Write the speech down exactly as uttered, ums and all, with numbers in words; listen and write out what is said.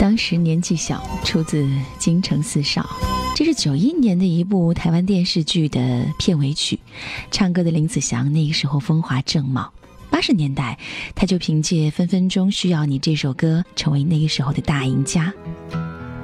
当时年纪小，出自《京城四少》，这是九一年的一部台湾电视剧的片尾曲，唱歌的林子祥那个时候风华正茂。八十年代，他就凭借《分分钟需要你》这首歌成为那个时候的大赢家。